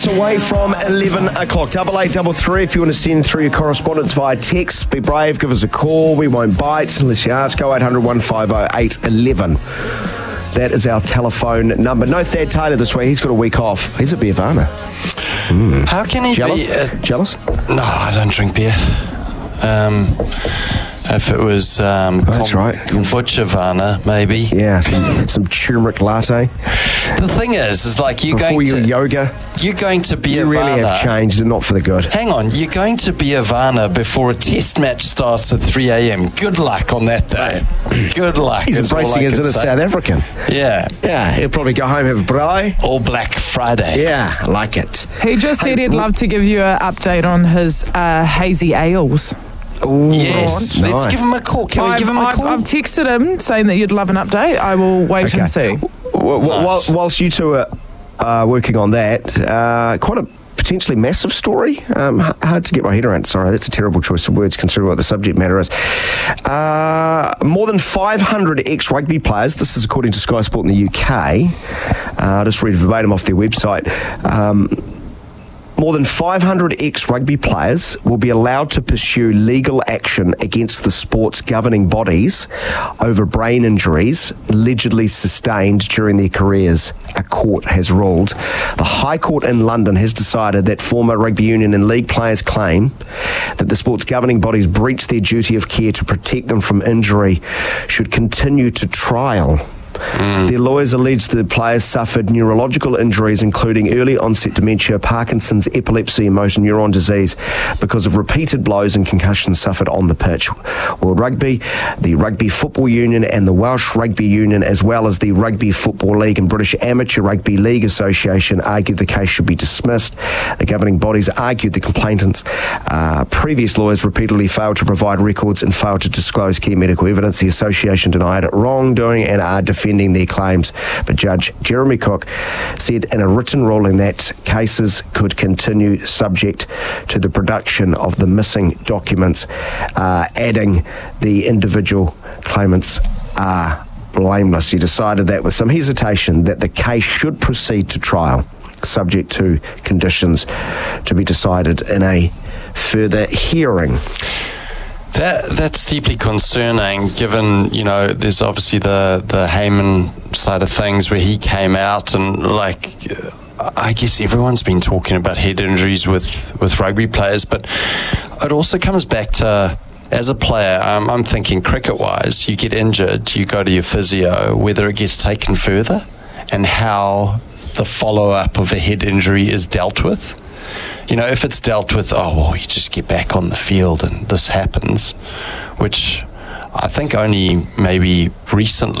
Away from 11 o'clock. 8833 if you want to send through your correspondence via text. Be brave, give us a call. We won't bite unless you ask. 0800 150 811. That is our telephone number. No Thad Taylor this week. He's got a week off. He's at Beervana. How can he Jealous? be... Jealous? No, I don't drink beer. If it was that's right. kombucha Vana, maybe. Yeah, some turmeric latte. The thing is like you're Before going your to... yoga. You're going to be You a really Vana. have changed and not for the good. Hang on, you're going to be a Vana before a test match starts at 3 a.m. Good luck on that day. Good luck. He's is all embracing I his can inner say. South African. Yeah. Yeah, he'll probably go home, have a braai. All Black Friday. Yeah, I like it. He just said he'd love to give you an update on his hazy ales. Ooh, Yes. nice. Let's give him a call. Can we give him a call? I've texted him saying that you'd love an update. I will wait and see. Nice. Whilst you two are working on that, quite a potentially massive story. Hard to get my head around. Sorry, that's a terrible choice of words considering what the subject matter is. More than 500 ex-rugby players, this is according to Sky Sport in the UK, I'll just read verbatim off their website, more than 500 ex-rugby players will be allowed to pursue legal action against the sport's governing bodies over brain injuries allegedly sustained during their careers, a court has ruled. The High Court in London has decided that former rugby union and league players' claim that the sport's governing bodies breached their duty of care to protect them from injury should continue to trial. Their lawyers allege the players suffered neurological injuries, including early onset dementia, Parkinson's, epilepsy, and motor neuron disease because of repeated blows and concussions suffered on the pitch. World Rugby, the Rugby Football Union and the Welsh Rugby Union, as well as the Rugby Football League and British Amateur Rugby League Association, argued the case should be dismissed. The governing bodies argued the complainants' previous lawyers repeatedly failed to provide records and failed to disclose key medical evidence. The association denied wrongdoing and are defending their claims, but Judge Jeremy Cook said in a written ruling that cases could continue subject to the production of the missing documents, adding the individual claimants are blameless. He decided that with some hesitation that the case should proceed to trial, subject to conditions to be decided in a further hearing. That's deeply concerning, given, there's obviously the Heyman side of things where he came out and, I guess everyone's been talking about head injuries with rugby players, but it also comes back to, as a player, I'm thinking cricket-wise, you get injured, you go to your physio, whether it gets taken further and how the follow-up of a head injury is dealt with. If it's dealt with, you just get back on the field and this happens, which I think only maybe recently